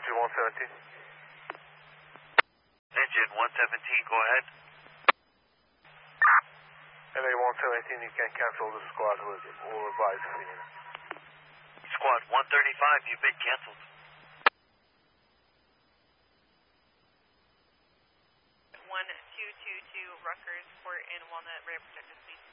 Engine 117. Engine 117, go ahead. MA 117, you can cancel the squad. We'll advise for you. Squad 135, you've been canceled. 1222 Rutgers, Port and Walnut, radar protected, please.